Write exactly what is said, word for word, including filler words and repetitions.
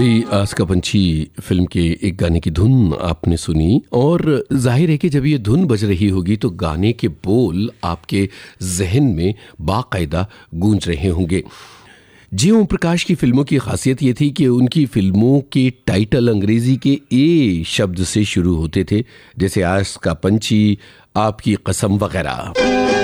अभी आस का पंछी फिल्म के एक गाने की धुन आपने सुनी और जाहिर है कि जब ये धुन बज रही होगी तो गाने के बोल आपके जहन में बाकायदा गूंज रहे होंगे। जी ओम प्रकाश की फिल्मों की खासियत ये थी कि उनकी फिल्मों के टाइटल अंग्रेजी के ए शब्द से शुरू होते थे, जैसे आस का पंछी, आपकी कसम वगैरह।